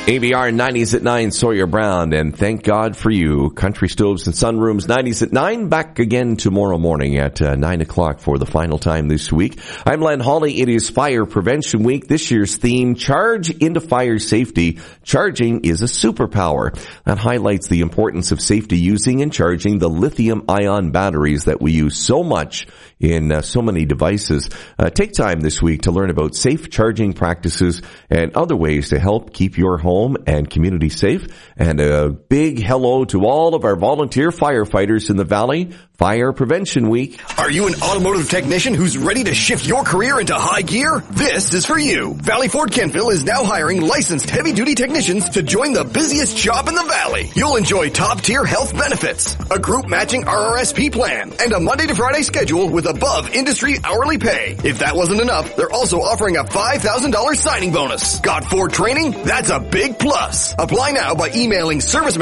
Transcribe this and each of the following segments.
AVR 90s at 9, Sawyer Brown, and thank God for you. Country Stoves and Sunrooms 90s at 9, back again tomorrow morning at 9 o'clock for the final time this week. I'm Len Hawley. It is Fire Prevention Week. This year's theme, Charge into Fire Safety. Charging is a superpower. That highlights the importance of safety using and charging the lithium-ion batteries that we use so much in so many devices. Take time this week to learn about safe charging practices and other ways to help keep your home and community safe. And a big hello to all of our volunteer firefighters in the Valley. Fire Prevention Week. Are you an automotive technician who's ready to shift your career into high gear? This is for you. Valley Ford Kentville is now hiring licensed heavy-duty technicians to join the busiest shop in the Valley. You'll enjoy top-tier health benefits, a group-matching RRSP plan, and a Monday to Friday schedule with above-industry hourly pay. If that wasn't enough, they're also offering a $5,000 signing bonus. Got Ford training? That's a big plus. Apply now by emailing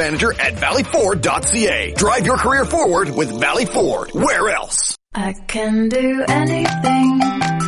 servicemanager@valleyford.ca. Drive your career forward with Valley Ford. Where else? I can do anything.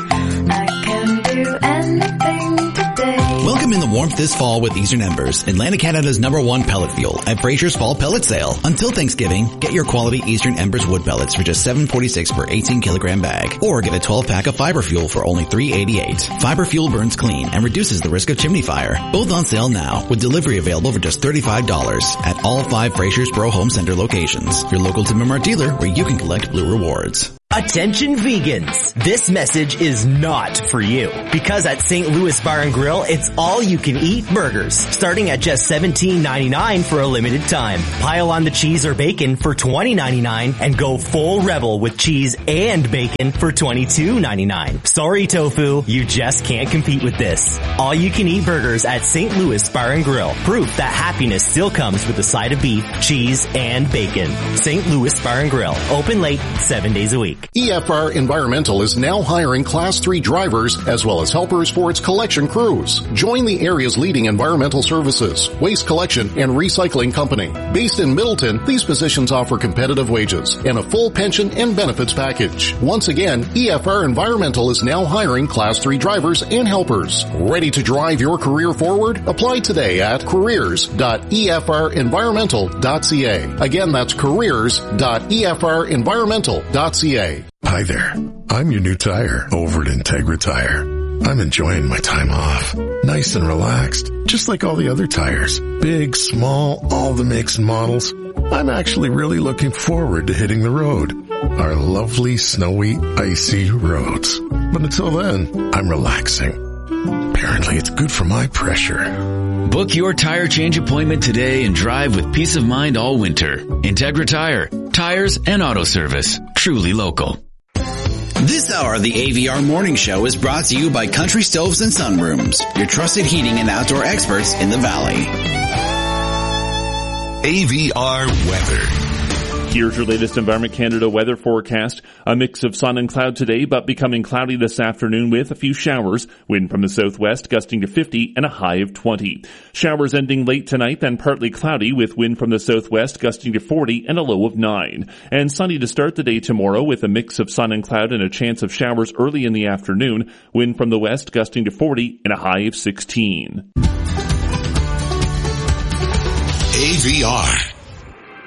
I can do anything today. Welcome in the warmth this fall with Eastern Embers, Atlantic Canada's #1 pellet fuel at Fraser's Fall Pellet Sale. Until Thanksgiving, get your quality Eastern Embers wood pellets for just $7.46 per 18 kilogram bag, or get a 12-pack of fiber fuel for only $3.88. Fiber fuel burns clean and reduces the risk of chimney fire. Both on sale now, with delivery available for just $35 at all 5 Fraser's Borough Home Center locations. Your local Tim and Mart dealer where you can collect Blue Rewards. Attention vegans, this message is not for you. Because at St. Louis Bar and Grill, it's all you can eat burgers, starting at just $17.99 for a limited time. Pile on the cheese or bacon for $20.99 and go full rebel with cheese and bacon for $22.99. Sorry tofu, you just can't compete with this. All you can eat burgers at St. Louis Bar and Grill. Proof that happiness still comes with a side of beef, cheese, and bacon. St. Louis Bar and Grill, open late 7 days a week. EFR Environmental is now hiring Class 3 drivers as well as helpers for its collection crews. Join the area's leading environmental services, waste collection, and recycling company. Based in Middleton, these positions offer competitive wages and a full pension and benefits package. Once again, EFR Environmental is now hiring Class 3 drivers and helpers. Ready to drive your career forward? Apply today at careers.efrenvironmental.ca. Again, that's careers.efrenvironmental.ca. Hi there. I'm your new tire over at Integra Tire. I'm enjoying my time off. Nice and relaxed, just like all the other tires. Big, small, all the makes and models. I'm actually really looking forward to hitting the road. Our lovely, snowy, icy roads. But until then, I'm relaxing. Apparently it's good for my pressure. Book your tire change appointment today and drive with peace of mind all winter. Integra Tire. Tires and auto service. Truly local. This hour of the AVR Morning Show is brought to you by Country Stoves and Sunrooms, your trusted heating and outdoor experts in the Valley. AVR weather. Here's your latest Environment Canada weather forecast. A mix of sun and cloud today, but becoming cloudy this afternoon with a few showers. Wind from the southwest gusting to 50 and a high of 20. Showers ending late tonight, then partly cloudy with wind from the southwest gusting to 40 and a low of 9. And sunny to start the day tomorrow with a mix of sun and cloud and a chance of showers early in the afternoon. Wind from the west gusting to 40 and a high of 16. AVR.